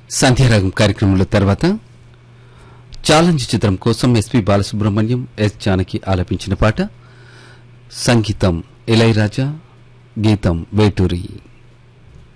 సంధ్యారాగం కార్యక్రమంలో తర్వాత ఛాలెంజ్ చిత్రం కోసం ఎస్పి బాలసుబ్రహ్మణ్యం ఎస్ జానకి ఆలపించిన పాట. సంగీతం ఇళయరాజా, గీతం వేటూరి.